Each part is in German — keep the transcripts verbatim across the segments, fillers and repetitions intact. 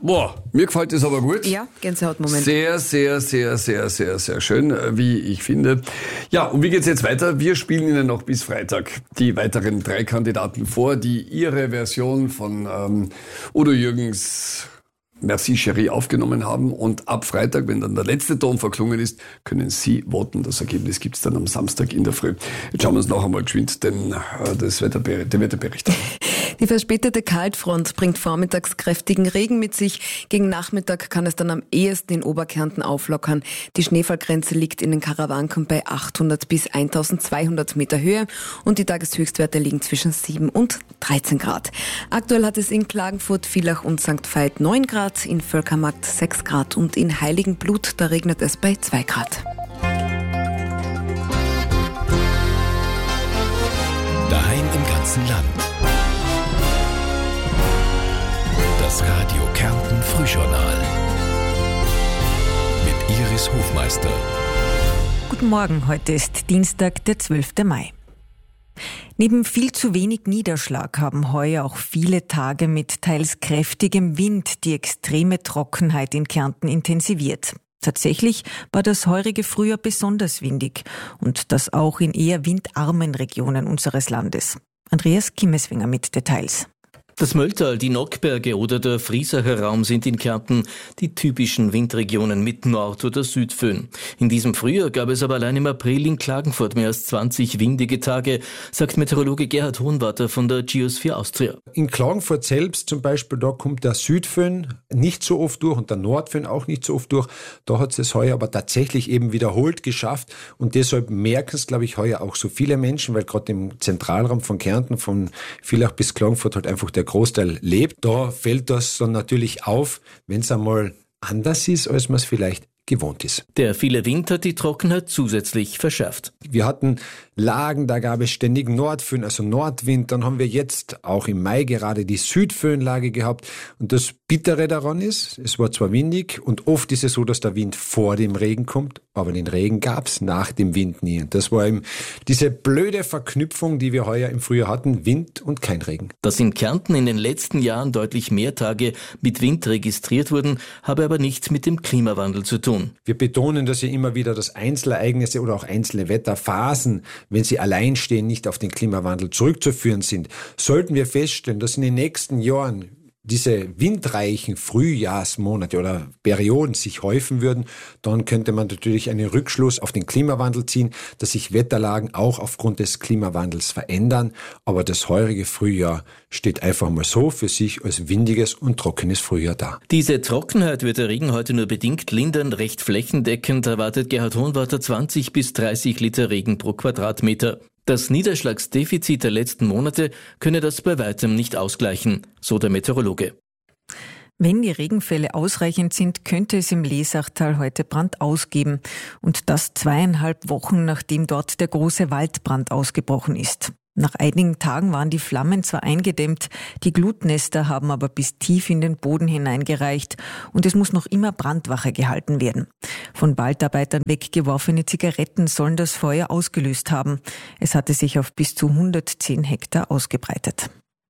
Boah, mir gefällt das aber gut. Ja, Gänsehautmoment. Sehr, sehr, sehr, sehr, sehr, sehr schön, wie ich finde. Ja, und wie geht's jetzt weiter? Wir spielen Ihnen noch bis Freitag die weiteren drei Kandidaten vor, die ihre Version von ähm, Udo Jürgens Merci Chérie aufgenommen haben. Und ab Freitag, wenn dann der letzte Ton verklungen ist, können Sie voten. Das Ergebnis gibt's dann am Samstag in der Früh. Jetzt schauen wir uns noch einmal geschwind den, äh, das Wetterber- den Wetterbericht an. Die verspätete Kaltfront bringt vormittags kräftigen Regen mit sich. Gegen Nachmittag kann es dann am ehesten in Oberkärnten auflockern. Die Schneefallgrenze liegt in den Karawanken bei achthundert bis eintausendzweihundert Meter Höhe und die Tageshöchstwerte liegen zwischen sieben und dreizehn Grad. Aktuell hat es in Klagenfurt, Villach und Sankt Veit neun Grad, in Völkermarkt sechs Grad und in Heiligenblut, da regnet es bei zwei Grad. Daheim im ganzen Land. Das Radio Kärnten Frühjournal mit Iris Hofmeister. Guten Morgen, heute ist Dienstag, der zwölfte Mai. Neben viel zu wenig Niederschlag haben heuer auch viele Tage mit teils kräftigem Wind die extreme Trockenheit in Kärnten intensiviert. Tatsächlich war das heurige Frühjahr besonders windig und das auch in eher windarmen Regionen unseres Landes. Andreas Kimmeswinger mit Details. Das Mölltal, die Nockberge oder der Friesacher Raum sind in Kärnten die typischen Windregionen mit Nord- oder Südföhn. In diesem Frühjahr gab es aber allein im April in Klagenfurt mehr als zwanzig windige Tage, sagt Meteorologe Gerhard Hohenwarter von der Geosphere Austria. In Klagenfurt selbst zum Beispiel, da kommt der Südföhn nicht so oft durch und der Nordföhn auch nicht so oft durch. Da hat es heuer aber tatsächlich eben wiederholt geschafft und deshalb merken es, glaube ich, heuer auch so viele Menschen, weil gerade im Zentralraum von Kärnten, von Villach bis Klagenfurt halt einfach der Großteil lebt. Da fällt das dann natürlich auf, wenn es einmal anders ist, als man es vielleicht gewohnt ist. Der viele Wind hat die Trockenheit zusätzlich verschärft. Wir hatten Lagen, da gab es ständig Nordföhn, also Nordwind. Dann haben wir jetzt auch im Mai gerade die Südföhnlage gehabt. Und das Bittere daran ist, es war zwar windig und oft ist es so, dass der Wind vor dem Regen kommt, aber den Regen gab es nach dem Wind nie. Und das war eben diese blöde Verknüpfung, die wir heuer im Frühjahr hatten, Wind und kein Regen. Dass in Kärnten in den letzten Jahren deutlich mehr Tage mit Wind registriert wurden, habe aber nichts mit dem Klimawandel zu tun. Wir betonen das ja immer wieder, dass Einzelereignisse oder auch einzelne Wetterphasen, wenn sie allein stehen, nicht auf den Klimawandel zurückzuführen sind. Sollten wir feststellen, dass in den nächsten Jahren diese windreichen Frühjahrsmonate oder Perioden sich häufen würden, dann könnte man natürlich einen Rückschluss auf den Klimawandel ziehen, dass sich Wetterlagen auch aufgrund des Klimawandels verändern. Aber das heurige Frühjahr steht einfach mal so für sich als windiges und trockenes Frühjahr da. Diese Trockenheit wird der Regen heute nur bedingt lindern. Recht flächendeckend erwartet Gerhard Hohenwarter zwanzig bis dreißig Liter Regen pro Quadratmeter. Das Niederschlagsdefizit der letzten Monate könne das bei weitem nicht ausgleichen, so der Meteorologe. Wenn die Regenfälle ausreichend sind, könnte es im Lesachtal heute Brand ausgeben. Und das zweieinhalb Wochen, nachdem dort der große Waldbrand ausgebrochen ist. Nach einigen Tagen waren die Flammen zwar eingedämmt, die Glutnester haben aber bis tief in den Boden hineingereicht und es muss noch immer Brandwache gehalten werden. Von Waldarbeitern weggeworfene Zigaretten sollen das Feuer ausgelöst haben. Es hatte sich auf bis zu hundertzehn Hektar ausgebreitet.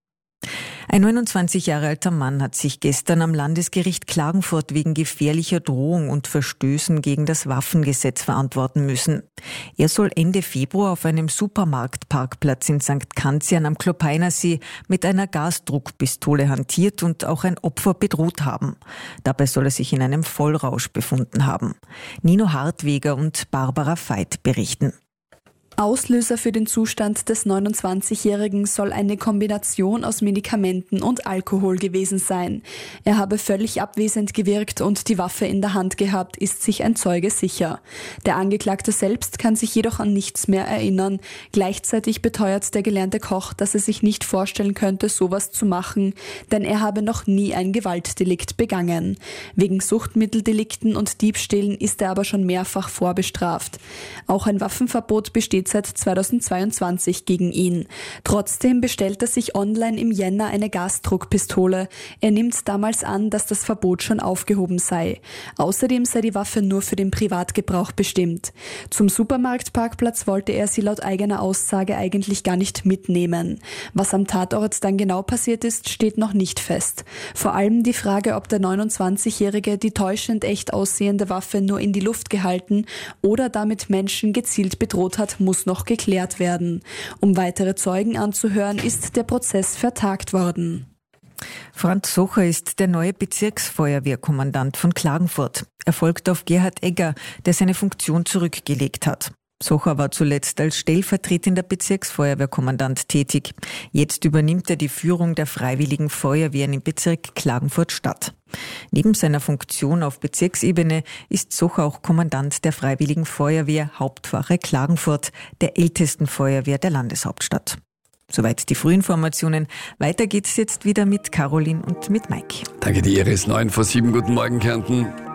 Ein neunundzwanzig Jahre alter Mann hat sich gestern am Landesgericht Klagenfurt wegen gefährlicher Drohung und Verstößen gegen das Waffengesetz verantworten müssen. Er soll Ende Februar auf einem Supermarktparkplatz in Sankt Kanzian am Klopeinersee mit einer Gasdruckpistole hantiert und auch ein Opfer bedroht haben. Dabei soll er sich in einem Vollrausch befunden haben. Nino Hartweger und Barbara Veit berichten. Auslöser für den Zustand des neunundzwanzigjährigen soll eine Kombination aus Medikamenten und Alkohol gewesen sein. Er habe völlig abwesend gewirkt und die Waffe in der Hand gehabt, ist sich ein Zeuge sicher. Der Angeklagte selbst kann sich jedoch an nichts mehr erinnern. Gleichzeitig beteuert der gelernte Koch, dass er sich nicht vorstellen könnte, sowas zu machen, denn er habe noch nie ein Gewaltdelikt begangen. Wegen Suchtmitteldelikten und Diebstählen ist er aber schon mehrfach vorbestraft. Auch ein Waffenverbot besteht besteht seit zweitausendzweiundzwanzig gegen ihn. Trotzdem bestellt er sich online im Jänner eine Gasdruckpistole. Er nimmt damals an, dass das Verbot schon aufgehoben sei. Außerdem sei die Waffe nur für den Privatgebrauch bestimmt. Zum Supermarktparkplatz wollte er sie laut eigener Aussage eigentlich gar nicht mitnehmen. Was am Tatort dann genau passiert ist, steht noch nicht fest. Vor allem die Frage, ob der neunundzwanzigjährige die täuschend echt aussehende Waffe nur in die Luft gehalten oder damit Menschen gezielt bedroht hat, muss noch geklärt werden. Um weitere Zeugen anzuhören, ist der Prozess vertagt worden. Franz Socher ist der neue Bezirksfeuerwehrkommandant von Klagenfurt. Er folgt auf Gerhard Egger, der seine Funktion zurückgelegt hat. Socher war zuletzt als stellvertretender Bezirksfeuerwehrkommandant tätig. Jetzt übernimmt er die Führung der Freiwilligen Feuerwehren im Bezirk Klagenfurt-Stadt. Neben seiner Funktion auf Bezirksebene ist Socher auch Kommandant der Freiwilligen Feuerwehr Hauptwache Klagenfurt, der ältesten Feuerwehr der Landeshauptstadt. Soweit die Frühinformationen. Weiter geht's jetzt wieder mit Caroline und mit Mike. Danke dir, Iris. neun vor sieben. Guten Morgen, Kärnten.